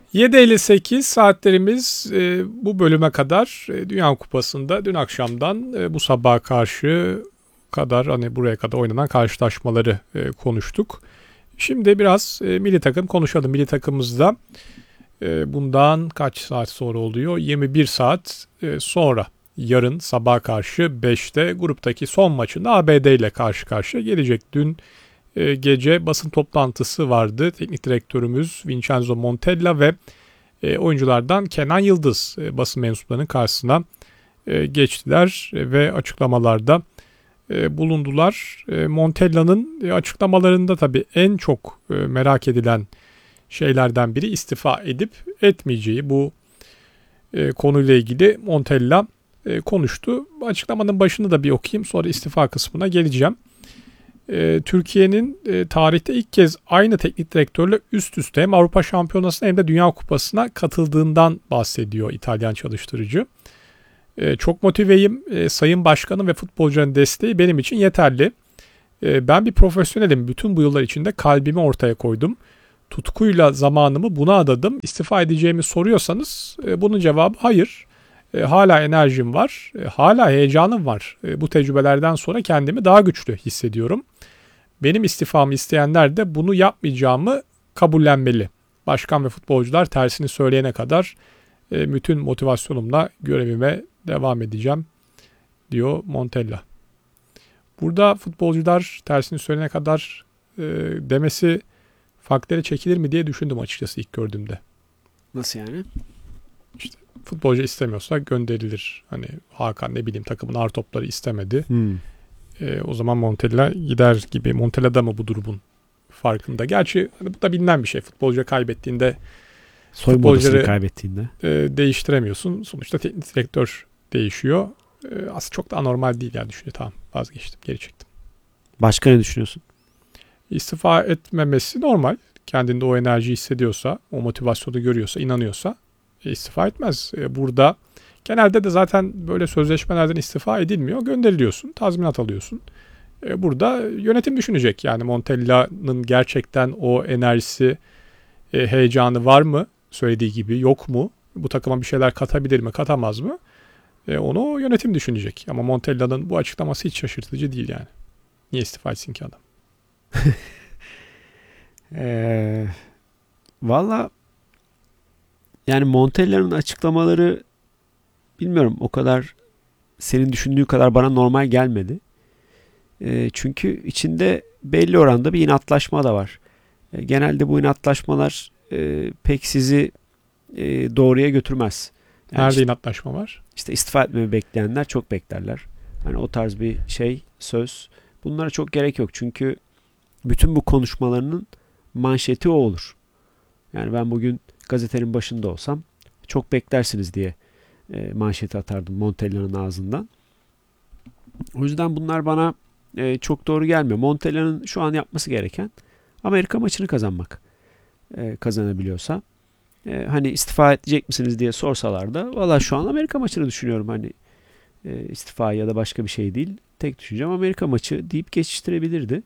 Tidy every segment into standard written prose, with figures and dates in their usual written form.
7:58 saatlerimiz bu bölüme kadar Dünya Kupası'nda dün akşamdan bu sabaha karşı kadar hani buraya kadar oynanan karşılaşmaları konuştuk. Şimdi biraz milli takım konuşalım. Milli takımımızda bundan kaç saat sonra oluyor? 21 saat sonra yarın sabaha karşı 5'te gruptaki son maçında ABD ile karşı karşıya gelecek. Dün gece basın toplantısı vardı. Teknik direktörümüz Vincenzo Montella ve oyunculardan Kenan Yıldız basın mensuplarının karşısına geçtiler ve açıklamalarda bulundular. Montella'nın açıklamalarında tabii en çok merak edilen şeylerden biri istifa edip etmeyeceği. Bu konuyla ilgili Montella konuştu. Açıklamanın başını da bir okuyayım, sonra istifa kısmına geleceğim. Türkiye'nin tarihte ilk kez aynı teknik direktörle üst üste hem Avrupa Şampiyonası'na hem de Dünya Kupası'na katıldığından bahsediyor İtalyan çalıştırıcı. Çok motiveyim. Sayın Başkanım ve futbolcuların desteği benim için yeterli. Ben bir profesyonelim. Bütün bu yıllar içinde kalbimi ortaya koydum. Tutkuyla zamanımı buna adadım. İstifa edeceğimi soruyorsanız bunun cevabı hayır. Hala enerjim var. Hala heyecanım var. Bu tecrübelerden sonra kendimi daha güçlü hissediyorum. Benim istifamı isteyenler de bunu yapmayacağımı kabullenmeli. Başkan ve futbolcular tersini söyleyene kadar bütün motivasyonumla görevime devam edeceğim diyor Montella. Burada futbolcular tersini söyleyene kadar demesi farklara çekilir mi diye düşündüm açıkçası ilk gördüğümde. Nasıl yani? İşte futbolcu istemiyorsa gönderilir. Hani Hakan ne bileyim takımın ağır topları istemedi. O zaman Montella gider gibi. Montella da mı bu durumun farkında? Gerçi hani bu da bilinen bir şey. Futbolcu kaybettiğinde soyunma odasını kaybettiğinde değiştiremiyorsun. Sonuçta teknik direktör değişiyor. Aslında çok da anormal değil yani düşünce. Tamam, vazgeçtim, geri çektim. Başka ne düşünüyorsun? İstifa etmemesi normal. Kendinde o enerjiyi hissediyorsa, o motivasyonu görüyorsa, inanıyorsa istifa etmez. Burada genelde de zaten böyle sözleşmelerden istifa edilmiyor. Gönderiliyorsun, tazminat alıyorsun. Burada yönetim düşünecek. Yani Montella'nın gerçekten o enerjisi, heyecanı var mı? Söylediği gibi yok mu? Bu takıma bir şeyler katabilir mi, katamaz mı? Onu yönetim düşünecek. Ama Montella'nın bu açıklaması hiç şaşırtıcı değil yani. Niye istifa etsin ki adam? Valla yani Montella'nın açıklamaları bilmiyorum, o kadar senin düşündüğü kadar bana normal gelmedi. Çünkü içinde belli oranda bir inatlaşma da var. Genelde bu inatlaşmalar pek sizi doğruya götürmez. Yani nerede inatlaşma var? İşte istifa etmemi bekleyenler çok beklerler. Hani o tarz bir şey, söz. Bunlara çok gerek yok. Çünkü bütün bu konuşmalarının manşeti o olur. Yani ben bugün gazetenin başında olsam çok beklersiniz diye manşeti atardım Montella'nın ağzından. O yüzden bunlar bana çok doğru gelmiyor. Montella'nın şu an yapması gereken Amerika maçını kazanmak. Kazanabiliyorsa. Hani istifa edecek misiniz diye sorsalar da valla şu an Amerika maçını düşünüyorum. Hani istifa ya da başka bir şey değil. Tek düşüncem Amerika maçı deyip geçiştirebilirdi.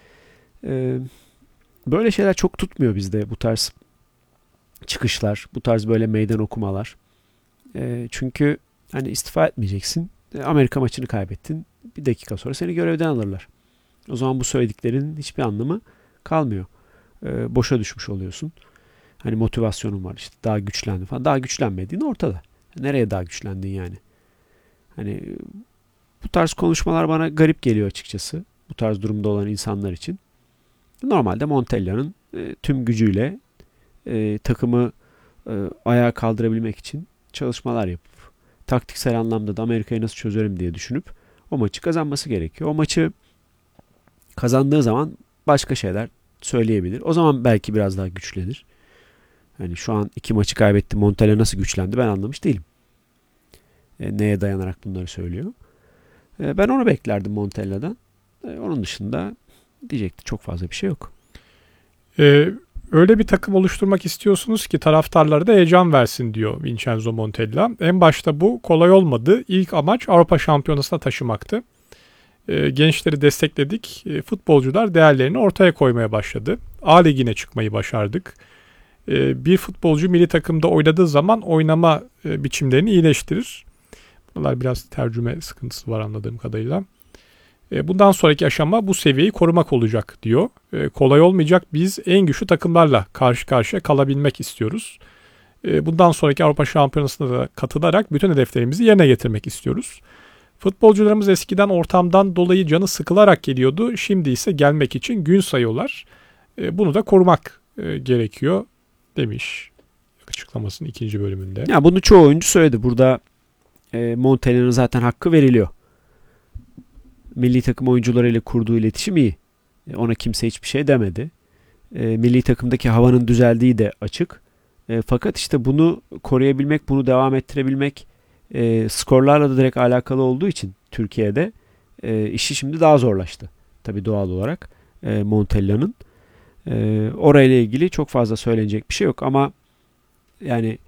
Böyle şeyler çok tutmuyor bizde, bu tarz çıkışlar, bu tarz böyle meydan okumalar. Çünkü hani istifa etmeyeceksin. Amerika maçını kaybettin. Bir dakika sonra seni görevden alırlar. O zaman bu söylediklerinin hiçbir anlamı kalmıyor. Boşa düşmüş oluyorsun. Hani motivasyonun var işte, daha güçlendin falan. Daha güçlenmediğin ortada. Nereye daha güçlendin yani? Hani bu tarz konuşmalar bana garip geliyor açıkçası. Bu tarz durumda olan insanlar için. Normalde Montella'nın tüm gücüyle takımı ayağa kaldırabilmek için çalışmalar yapıp taktiksel anlamda da Amerika'yı nasıl çözerim diye düşünüp o maçı kazanması gerekiyor. O maçı kazandığı zaman başka şeyler söyleyebilir. O zaman belki biraz daha güçlenir. Yani şu an 2 maçı kaybetti, Montella nasıl güçlendi ben anlamış değilim. Neye dayanarak bunları söylüyor? Ben onu beklerdim Montella'dan. Onun dışında diyecekti çok fazla bir şey yok. Öyle bir takım oluşturmak istiyorsunuz ki taraftarlara da heyecan versin diyor Vincenzo Montella. En başta bu kolay olmadı. İlk amaç Avrupa Şampiyonası'na taşımaktı. Gençleri destekledik. Futbolcular değerlerini ortaya koymaya başladı. A Ligi'ne çıkmayı başardık. Bir futbolcu milli takımda oynadığı zaman oynama biçimlerini iyileştirir. Bunlar biraz tercüme sıkıntısı var anladığım kadarıyla. Bundan sonraki aşama bu seviyeyi korumak olacak diyor. Kolay olmayacak. Biz en güçlü takımlarla karşı karşıya kalabilmek istiyoruz. Bundan sonraki Avrupa Şampiyonası'na da katılarak bütün hedeflerimizi yerine getirmek istiyoruz. Futbolcularımız eskiden ortamdan dolayı canı sıkılarak geliyordu. Şimdi ise gelmek için gün sayıyorlar. Bunu da korumak gerekiyor demiş açıklamasının ikinci bölümünde. Ya bunu çoğu oyuncu söyledi. Burada Montella'nın zaten hakkı veriliyor. Milli takım oyuncularıyla kurduğu iletişim iyi. Ona kimse hiçbir şey demedi. Milli takımdaki havanın düzeldiği de açık. Fakat işte bunu koruyabilmek, bunu devam ettirebilmek skorlarla da direkt alakalı olduğu için Türkiye'de işi şimdi daha zorlaştı. Tabii doğal olarak Montella'nın. Orayla ilgili çok fazla söylenecek bir şey yok ama yani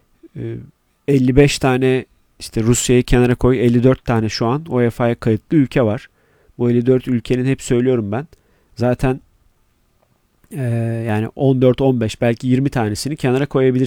55 tane işte Rusya'yı kenara koy, 54 tane şu an UEFA'ya kayıtlı ülke var. Bu 54 ülkenin hep söylüyorum ben. Zaten yani 14-15 belki 20 tanesini kenara koyabilirsin.